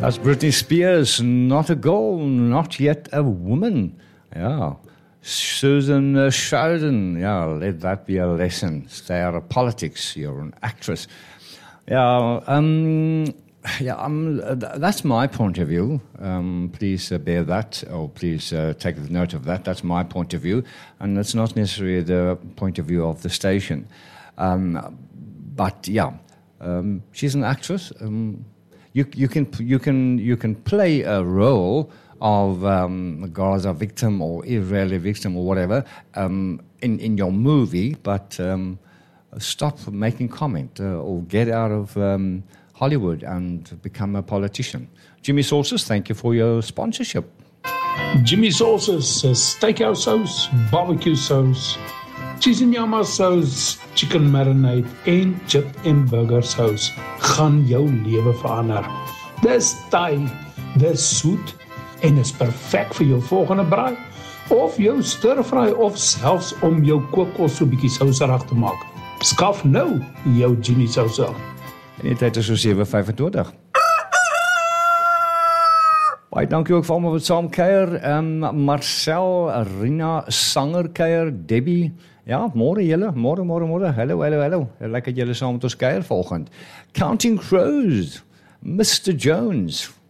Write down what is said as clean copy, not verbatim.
That's Britney Spears, not a girl, not yet a woman. Yeah. Susan Sheldon, yeah, let that be a lesson. Stay out of politics, you're an actress. Yeah, that's my point of view. Please bear that, or please take note of that. That's my point of view, and that's not necessarily the point of view of the station. But yeah, she's an actress. You can play a role of Gaza victim or Israeli victim or whatever in your movie, but stop making comment or get out of Hollywood and become a politician. Jimmy Sauces, thank you for your sponsorship. Jimmy Sauces, steakhouse sauce, barbecue sauce, cheese and yama sauce, chicken marinade en chip en burger sauce gaan jou lewe verander. Dis Thai, dis soet en is perfek vir jou volgende braai of jou stir-fry of selfs om jou kookos so bietjie souserig te maak. Skaf nou jou Jimmy Sauce. En die tyd is so 7:25. Baie dankie ook vir almal wat saam kuier. Marcel, Rina, Sanger kuier, Debbie. Ja, môre julle, môre. Hallo. Lekker julle saam met ons kuier vanoggend. Counting Crows, Mr. Jones.